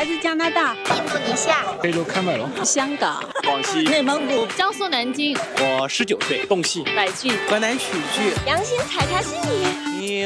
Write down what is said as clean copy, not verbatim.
来自加拿大、 印度尼西亚、 非洲喀麦隆、 香港、 广西、 内蒙古、 江苏南京。 我19岁，洞悉、 百济、 河南曲剧、 良心踩踏心理。